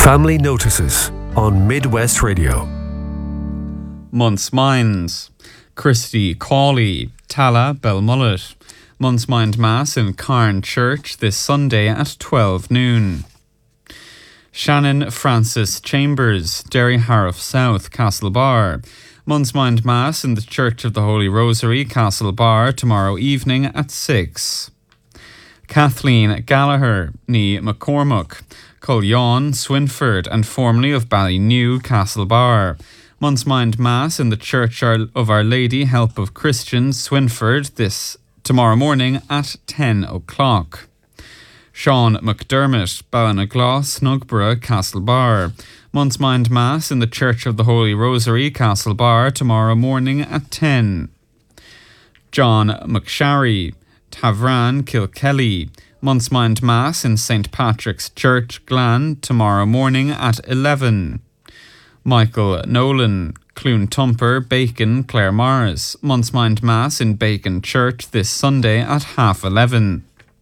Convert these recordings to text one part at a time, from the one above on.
Family Notices on Midwest Radio. Month's Minds. Christy Cawley, Tala Belmullet. Month's Mind Mass in Carn Church this Sunday at 12 noon. Shannon Francis Chambers, Derry Harroff South, Castlebar. Month's Mind Mass in the Church of the Holy Rosary, Castlebar, tomorrow evening at 6. Kathleen Gallagher, ní McCormack, Cullion, Swinford, and formerly of Ballynew, Castlebar. Month's Mind Mass in the Church of Our Lady Help of Christians, Swinford, tomorrow morning at 10 o'clock. Sean McDermott, Ballynaglaw, Snugborough, Castlebar. Month's Mind Mass in the Church of the Holy Rosary, Castlebar, tomorrow morning at 10. John McSharry, Tavran, Kilkelly. Month's Mind Mass in St. Patrick's Church, Glan, tomorrow morning at 11. Michael Nolan, Clune-Tumper, Bacon, Claremorris. Month's Mind Mass in Bacon Church this Sunday at 11:30.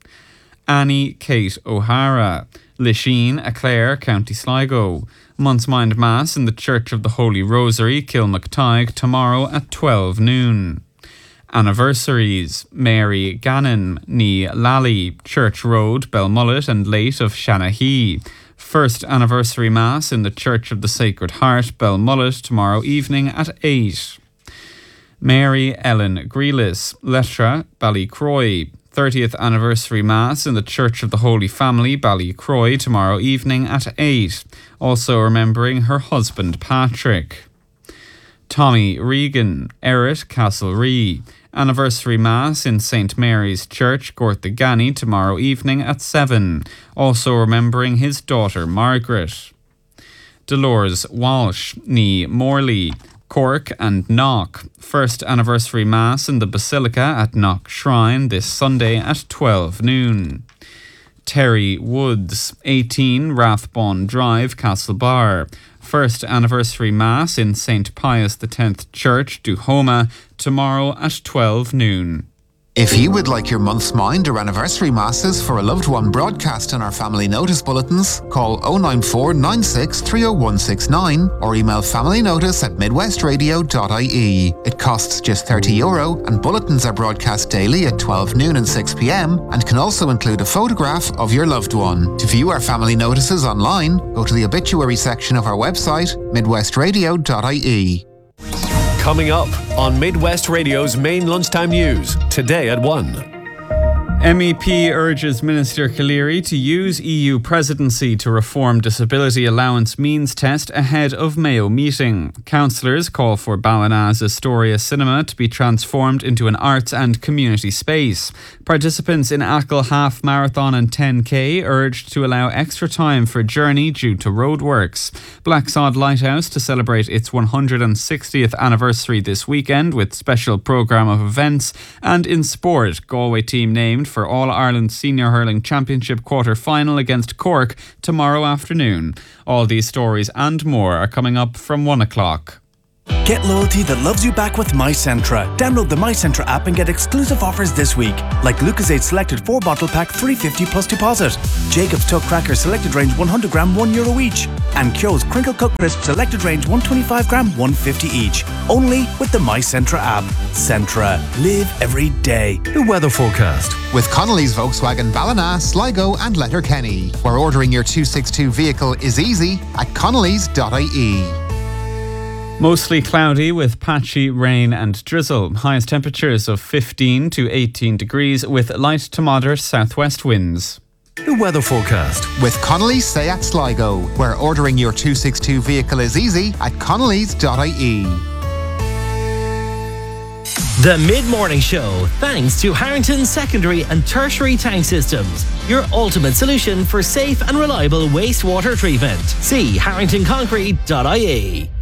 Annie Kate O'Hara, Lisheen, Aclair, County Sligo. Month's Mind Mass in the Church of the Holy Rosary, Kilmactyghe, tomorrow at 12 noon. Anniversaries: Mary Gannon, ní Lally, Church Road, Belmullet and Late of Shanahy. First anniversary Mass in the Church of the Sacred Heart, Belmullet, tomorrow evening at 8. Mary Ellen Grealis, Letra, Ballycroy. 30th anniversary Mass in the Church of the Holy Family, Ballycroy, tomorrow evening at 8. Also remembering her husband Patrick. Tommy Regan, Errit, Castlerea. Anniversary Mass in St. Mary's Church, Gortagany, tomorrow evening at 7. Also remembering his daughter Margaret. Dolores Walsh, ní Morley, Cork and Knock. First anniversary Mass in the Basilica at Knock Shrine this Sunday at 12 noon. Terry Woods, 18 Rathbone Drive, Castlebar. First anniversary Mass in St. Pius X Church, Duhoma, tomorrow at 12 noon. If you would like your month's mind or anniversary masses for a loved one broadcast on our family notice bulletins, call 094 96 30169 or email familynotice@midwestradio.ie. It costs just €30 and bulletins are broadcast daily at 12 noon and 6 p.m. and can also include a photograph of your loved one. To view our family notices online, go to the obituary section of our website, midwestradio.ie. Coming up on Midwest Radio's main lunchtime news, today at 1. MEP urges Minister Cleary to use EU presidency to reform disability allowance means test ahead of Mayo meeting. Councillors call for Ballina's Astoria Cinema to be transformed into an arts and community space. Participants in Achill Half Marathon and 10K urged to allow extra time for journey due to roadworks. Blacksod Lighthouse to celebrate its 160th anniversary this weekend with special programme of events. And in sport, Galway team named for All-Ireland Senior Hurling Championship quarter-final against Cork tomorrow afternoon. All these stories and more are coming up from 1 o'clock. Get loyalty that loves you back with MyCentra. Download the MyCentra app and get exclusive offers this week, like Lucozade Selected 4-bottle pack $3.50 plus deposit, Jacob's Tuck Crackers Selected Range 100 gram €1 each, and Kyo's Crinkle Cut Crisp Selected Range 125 gram $1.50 each. Only with the MyCentra app. Centra. Live every day. The weather forecast. With Connolly's Volkswagen Ballina, Sligo and Letterkenny, where ordering your 262 vehicle is easy at connellys.ie. Mostly cloudy with patchy rain and drizzle. Highest temperatures of 15 to 18 degrees with light to moderate southwest winds. The weather forecast. With Connolly's Seat Sligo, where ordering your 262 vehicle is easy at connellys.ie. The Mid-Morning Show, thanks to Harrington Secondary and Tertiary Tank Systems, your ultimate solution for safe and reliable wastewater treatment. See harringtonconcrete.ie.